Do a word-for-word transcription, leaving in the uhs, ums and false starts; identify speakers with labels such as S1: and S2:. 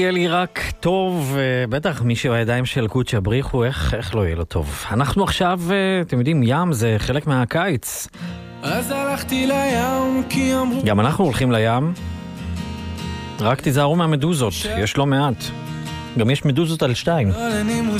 S1: יהיה לי רק טוב, בטח מי שהידיים של קוצ'ה בריחו, איך, איך לא יהיה לו טוב. אנחנו עכשיו, אתם יודעים, ים זה חלק מהקיץ.
S2: אז הלכתי לים כי אמרו...
S1: גם אנחנו הולכים לים, רק תיזהרו מהמדוזות, יש לא מעט. גם יש מדוזות על שתיים.
S2: לא לנימוס